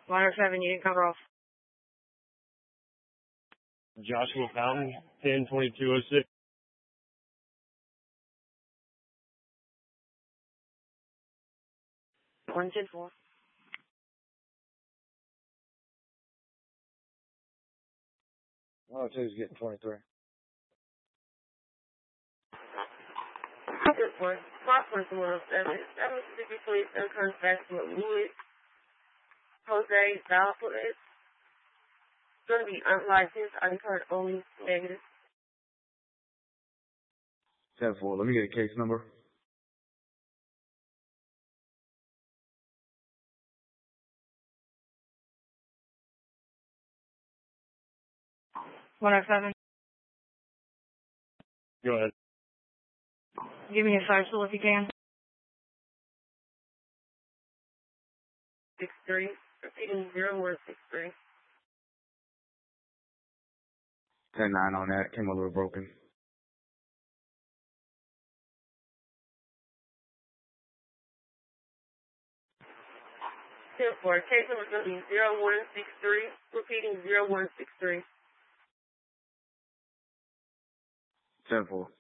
107, you didn't cover off. Joshua Fountain, 10-2206. 110-4. Oh, two's getting 23. Good for spot person 107. 750 police and contacts with Louis Jose Valpez. It's going to be unlicensed, ID card only, negative. 10-4. Let me get a case number. $107. Go ahead. Give me a social if you can. 63. Repeating 0163. 10-9 on that. Came a little broken. For case number is going to be 0163. Repeating 0163. 10-4.